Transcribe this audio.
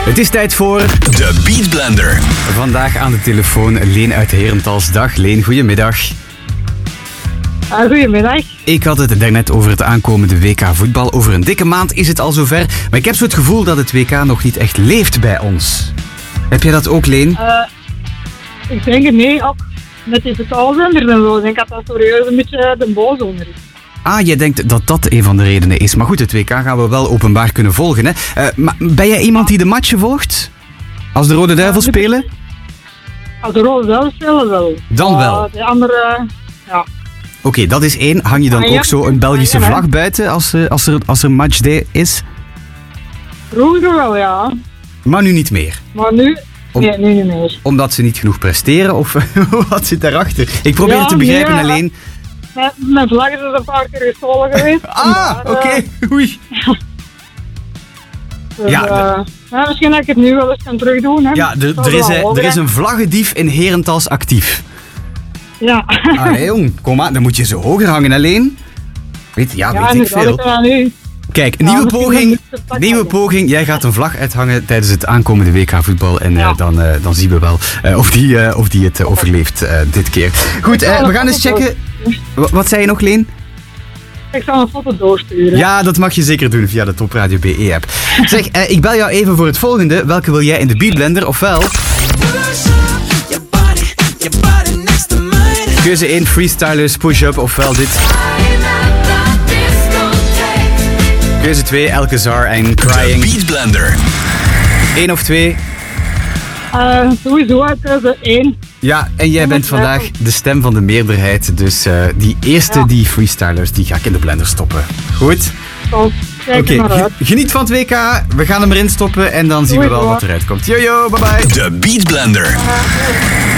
Het is tijd voor de Beat Blender. Vandaag aan de telefoon Leen uit Herentals. Dag Leen, goedemiddag. Goedemiddag. Ik had het daarnet over het aankomende WK voetbal. Over een dikke maand is het al zover. Maar ik heb zo het gevoel dat het WK nog niet echt leeft bij ons. Heb jij dat ook, Leen? Ik denk het niet, ook met die betaalzenders en zo. Ik denk dat dat serieus een beetje de boosdoener is. Ah, jij denkt dat dat een van de redenen is. Maar goed, het WK gaan we wel openbaar kunnen volgen. Hè? Maar ben jij iemand die de matchen volgt? Als de Rode Duivels spelen? Als de Rode Duivels spelen wel. Dan wel. De andere, ja. Oké, dat is één. Hang je dan ook zo een Belgische vlag buiten als er matchday is? Vroeger wel, ja. Maar nu niet meer? Maar nu... Nee, nu niet meer. Omdat ze niet genoeg presteren? Of wat zit daarachter? Ik probeer het te begrijpen alleen. Mijn vlag is een paar keer gestolen geweest. Oké. Oei. Dus, misschien dat ik het nu wel eens kan terugdoen. Hè. Ja, er is een vlaggendief in Herentals actief. Ja. Allee jong, kom maar, dan moet je ze hoger hangen alleen. Weet ik veel. Kijk, nieuwe poging. Jij gaat een vlag uithangen tijdens het aankomende WK voetbal. En dan zien we wel of die het overleeft dit keer. Goed, we gaan eens checken. Wat zei je nog, Leen? Ik zal een foto doorsturen. Ja, dat mag je zeker doen via de Top Radio BE-app. Zeg, ik bel jou even voor het volgende. Welke wil jij in de Beat Blender? Ofwel... Keuze 1, freestylers, push-up. Ofwel dit... Keuze 2, Alcazar en Crying. De Beat Blender. 1 of 2? Sowieso uit keuze 1. Ja, en jij bent vandaag de stem van de meerderheid. Dus die eerste, die freestylers, die ga ik in de blender stoppen. Goed? Oké, geniet van het WK. We gaan hem erin stoppen en dan zien we wel wat eruit komt. Yo, bye bye. De Beat Blender.